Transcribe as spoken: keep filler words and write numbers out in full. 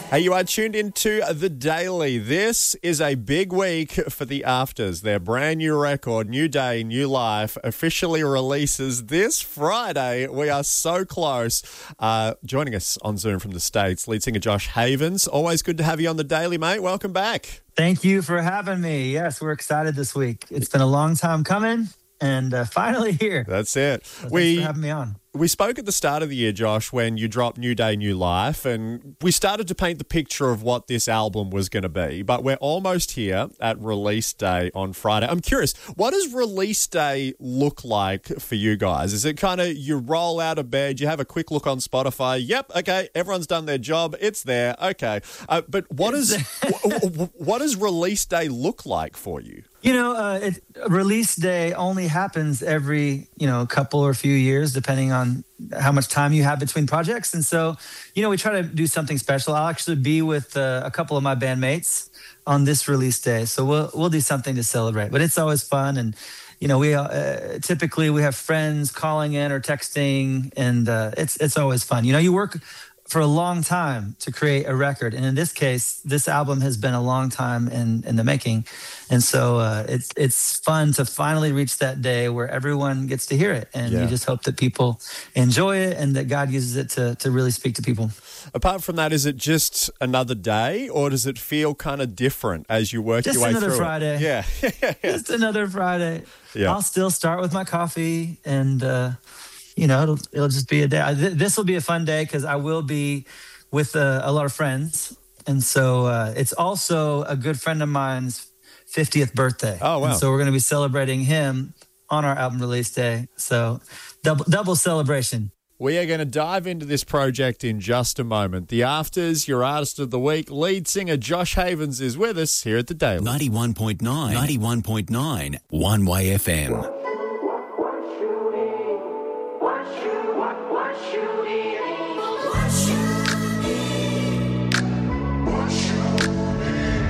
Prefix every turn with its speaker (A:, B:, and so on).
A: Hey, you are tuned into The Daily. This is a big week for the Afters. Their brand new record, New Day, New Life, officially releases this Friday. We are so close. Uh, joining us on Zoom from the States, lead singer Josh Havens. Always good to have you on The Daily, mate. Welcome back.
B: Thank you for having me. Yes, we're excited this week. It's been a long time coming and uh, finally here.
A: That's it.
B: So
A: we
B: thanks for having me on.
A: We spoke at the start of the year, Josh, when you dropped New Day, New Life, and we started to paint the picture of what this album was going to be. But we're almost here at release day on Friday. I'm curious, what does release day look like for you guys? Is it kind of you roll out of bed, you have a quick look on Spotify, yep, okay, everyone's done their job, it's there, okay. Uh, but what is what, what does release day look like for you?
B: You know, uh, it, release day only happens every, you know, couple or few years, depending on how much time you have between projects. And so, you know, we try to do something special. I'll actually be with uh, a couple of my bandmates on this release day. So we'll we'll do something to celebrate. But it's always fun. And, you know, we uh, typically we have friends calling in or texting, and uh, it's it's always fun. You know, you work for a long time to create a record. And in this case, this album has been a long time in, in the making. And so uh, it's it's fun to finally reach that day where everyone gets to hear it. And
A: yeah.
B: you just hope that people enjoy it and that God uses it to, to really speak to people.
A: Apart from that, is it just another day, or does it feel kind of different as you work
B: just
A: your way through
B: another Friday.
A: it? Yeah.
B: Just another Friday.
A: Yeah.
B: I'll still start with my coffee and... Uh, You know, it'll it'll just be a day. This will be a fun day because I will be with a, a lot of friends, and so uh, it's also a good friend of mine's fiftieth birthday.
A: Oh wow!
B: And so we're going to be celebrating him on our album release day. So double double celebration.
A: We are going to dive into this project in just a moment. The Afters, your artist of the week, lead singer Josh Havens is with us here at The Daily.
C: ninety-one point nine, ninety-one point nine, One Way F M.